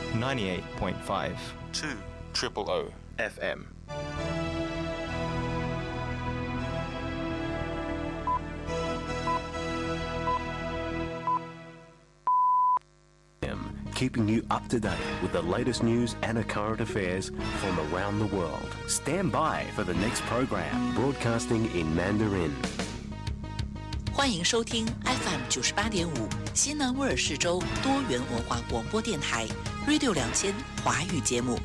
98.5 200 FM。 Keeping you up to date with the latest news and current affairs from around the world. Stand by for the next program, broadcasting in Mandarin. 欢迎收听 FM 98.5西南威尔士州多元文化广播电台 Radio 2000华语节目。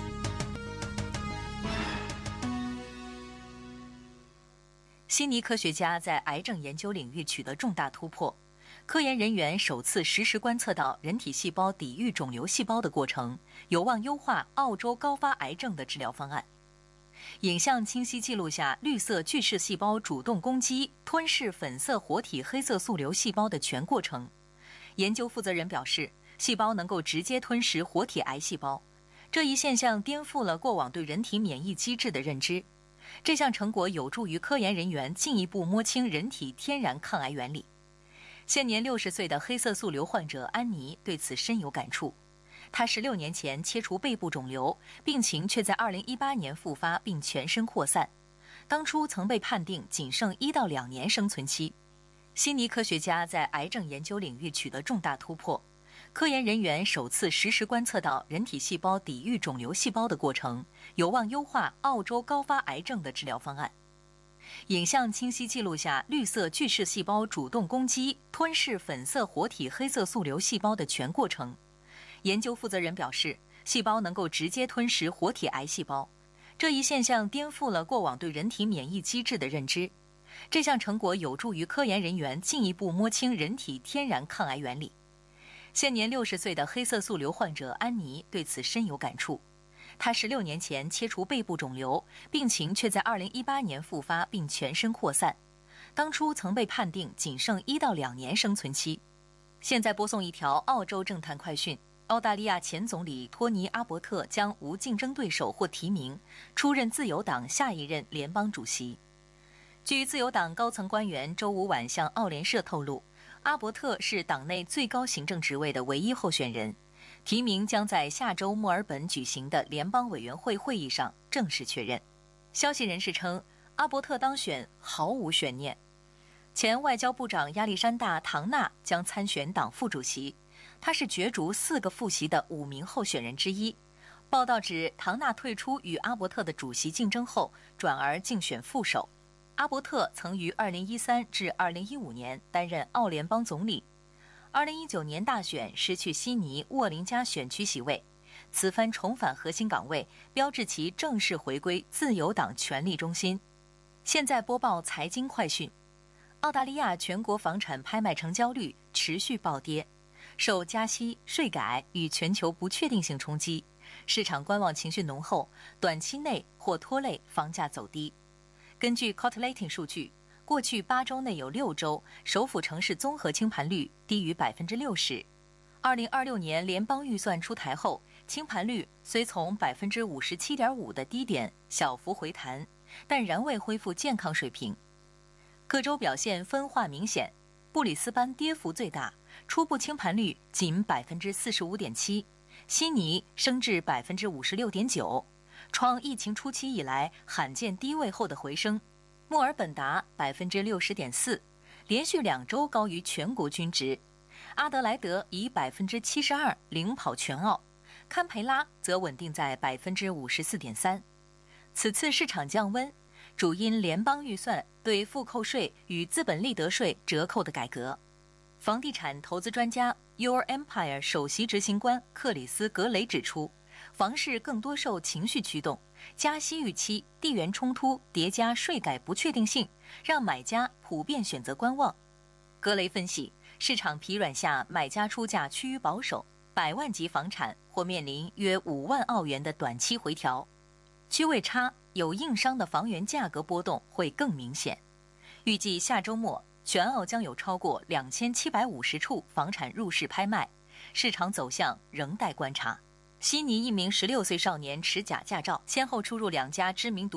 悉尼科学家在癌症研究领域取得重大突破。科研人员首次实时观测到人体细胞抵御肿瘤细胞的过程，有望优化澳洲高发癌症的治疗方案。影像清晰记录下绿色巨噬细胞主动攻击、吞噬粉色活体黑色素瘤细胞的全过程。研究负责人表示，细胞能够直接吞噬活体癌细胞，这一现象颠覆了过往对人体免疫机制的认知。这项成果有助于科研人员进一步摸清人体天然抗癌原理。现年60岁的黑色素瘤患者安妮对此深有感触。她16年前切除背部肿瘤，病情却在2018年复发并全身扩散。当初曾被判定仅剩1到2年生存期。悉尼科学家在癌症研究领域取得重大突破。科研人员首次实时观测到人体细胞抵御肿瘤细胞的过程，有望优化澳洲高发癌症的治疗方案。影像清晰记录下绿色巨噬细胞主动攻击、吞噬粉色活体黑色素瘤细胞的全过程。研究负责人表示，细胞能够直接吞噬活体癌细胞，这一现象颠覆了过往对人体免疫机制的认知。这项成果有助于科研人员进一步摸清人体天然抗癌原理。现年60岁的黑色素瘤患者安妮对此深有感触。他16年前切除背部肿瘤，病情却在2018年复发并全身扩散。当初曾被判定仅剩1到2年生存期。现在播送一条澳洲政坛快讯：澳大利亚前总理托尼·阿伯特将无竞争对手或提名，出任自由党下一任联邦主席。据自由党高层官员周五晚向澳联社透露，阿伯特是党内最高行政职位的唯一候选人。提名将在下周墨尔本举行的联邦委员会会议上正式确认。消息人士称，阿伯特当选毫无悬念。前外交部长亚历山大·唐纳将参选党副主席，他是角逐4个副席的5名候选人之一。报道指，唐纳退出与阿伯特的主席竞争后，转而竞选副手。阿伯特曾于2013至2015年担任澳联邦总理。2019年大选失去悉尼沃林加选区席位，此番重返核心岗位，标志其正式回归自由党权力中心。现在播报财经快讯：澳大利亚全国房产拍卖成交率持续暴跌，受加息、税改与全球不确定性冲击，市场观望情绪浓厚，短期内或拖累房价走低。根据 Cottleting 数据，过去8周内有6周，首府城市综合清盘率低于60%。2026年联邦预算出台后，清盘率虽从57.5%的低点小幅回弹，但仍未恢复健康水平。各州表现分化明显，布里斯班跌幅最大，初步清盘率仅45.7%，悉尼升至56.9%，创疫情初期以来罕见低位后的回升。墨尔本达60.4%，连续2周高于全国均值。阿德莱德以72%领跑全澳，堪培拉则稳定在54.3%。此次市场降温，主因联邦预算对复扣税与资本利得税折扣的改革。房地产投资专家 Your Empire 首席执行官克里斯·格雷指出，房市更多受情绪驱动，加息预期、地缘冲突叠加税改不确定性，让买家普遍选择观望。格雷分析，市场疲软下，买家出价趋于保守，100万级房产或面临约5万澳元的短期回调。区位差、有硬伤的房源价格波动会更明显。预计下周末，全澳将有超过2750处房产入市拍卖，市场走向仍待观察。悉尼一名16岁少年持假驾照，先后出入2家知名赌场，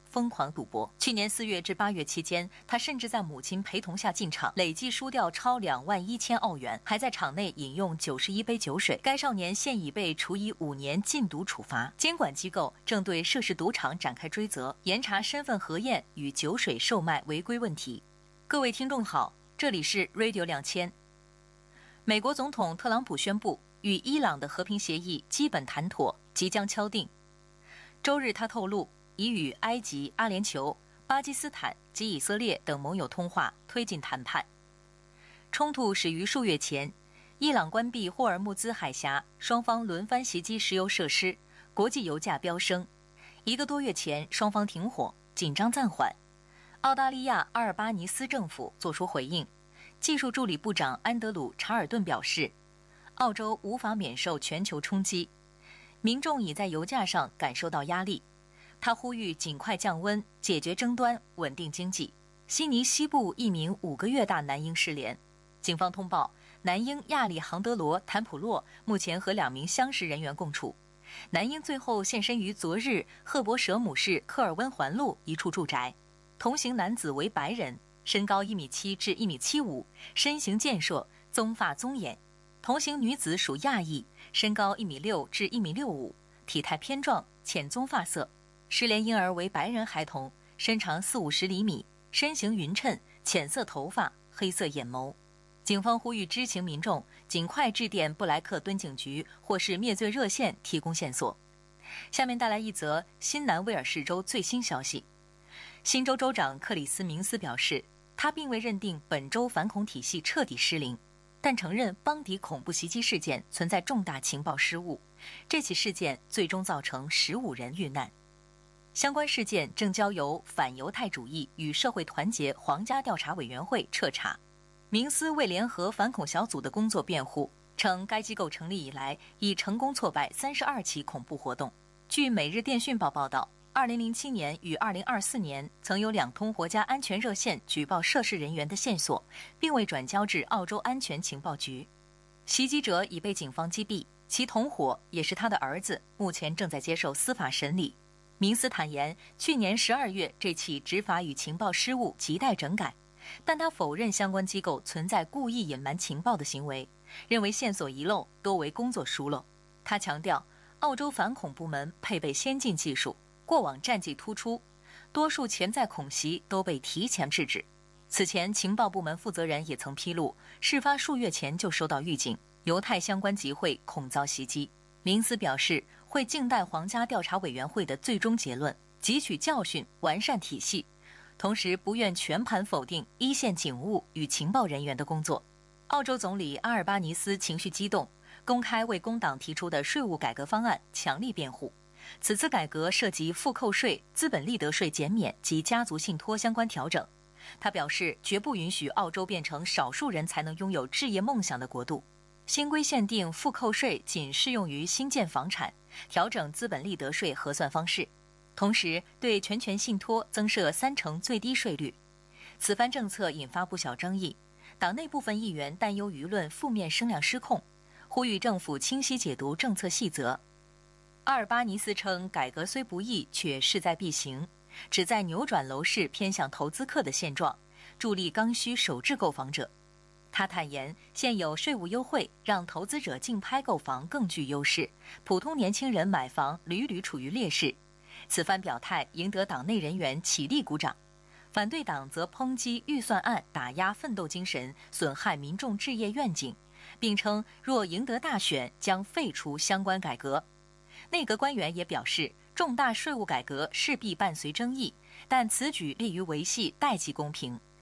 疯狂赌博。去年4月至8月期间，他甚至在母亲陪同下进场，累计输掉超21000澳元，还在场内饮用91杯酒水。该少年现已被处以5年禁赌处罚。监管机构正对涉事赌场展开追责，严查身份核验与酒水售卖违规问题。各位听众好，这里是 Radio 2000。美国总统特朗普宣布，与伊朗的和平协议基本谈妥，即将敲定。周日，他透露已与埃及、阿联酋、巴基斯坦及以色列等盟友通话，推进谈判。冲突始于数月前，伊朗关闭霍尔木兹海峡，双方轮番袭击石油设施，国际油价飙升。1个多月前，双方停火，紧张暂缓。澳大利亚阿尔巴尼斯政府作出回应，技术助理部长安德鲁·查尔顿表示，澳洲无法免受全球冲击，民众已在油价上感受到压力。他呼吁尽快降温，解决争端，稳定经济。悉尼西部一名5个月大男婴失联，警方通报，男婴亚里杭德罗·坦普洛目前和2名相识人员共处。男婴最后现身于昨日赫伯舍姆市科尔温环路一处住宅。同行男子为白人，身高1.7米至1.75米，身形健硕，棕发棕眼。同行女子属亚裔，身高1.6米至1.65米，体态偏壮，浅棕发色。失联婴儿为白人孩童，身长40-50厘米，身形匀称，浅色头发，黑色眼眸。警方呼吁知情民众尽快致电布莱克敦警局或是灭罪热线提供线索。下面带来一则新南威尔士州最新消息。新州州长克里斯明斯表示，他并未认定本州反恐体系彻底失灵，但承认邦迪恐怖袭击事件存在重大情报失误，这起事件最终造成15人遇难。相关事件正交由反犹太主义与社会团结皇家调查委员会彻查。明斯为联合反恐小组的工作辩护，称该机构成立以来已成功挫败32起恐怖活动。据《每日电讯报》报道，2007年与2024年曾有2通国家安全热线举报涉事人员的线索，并未转交至澳洲安全情报局。袭击者已被警方击毙，其同伙也是他的儿子，目前正在接受司法审理。明斯坦言，去年12月这起执法与情报失误亟待整改，但他否认相关机构存在故意隐瞒情报的行为，认为线索遗漏多为工作疏漏。他强调，澳洲反恐部门配备先进技术，过往战绩突出，多数潜在恐袭都被提前制止。此前，情报部门负责人也曾披露，事发数月前就收到预警，犹太相关集会恐遭袭击。明斯表示，会静待皇家调查委员会的最终结论，汲取教训，完善体系，同时不愿全盘否定一线警务与情报人员的工作。澳洲总理阿尔巴尼斯情绪激动，公开为工党提出的税务改革方案强力辩护。此次改革涉及复扣税、资本利得税减免及家族信托相关调整。他表示，绝不允许澳洲变成少数人才能拥有置业梦想的国度。新规限定复扣税仅适用于新建房产，调整资本利得税核算方式，同时对全权信托增设30%最低税率。此番政策引发不小争议，党内部分议员担忧舆论负面声量失控，呼吁政府清晰解读政策细则。阿尔巴尼斯称，改革虽不易，却势在必行，旨在扭转楼市偏向投资客的现状，助力刚需首置购房者。他坦言，现有税务优惠让投资者竞拍购房更具优势，普通年轻人买房屡屡处于劣势。此番表态赢得党内人员起立鼓掌，反对党则抨击预算案打压奋斗精神，损害民众置业愿景，并称若赢得大选将废除相关改革。内阁官员也表示，重大税务改革势必伴随争议，但此举利于维系代际公平。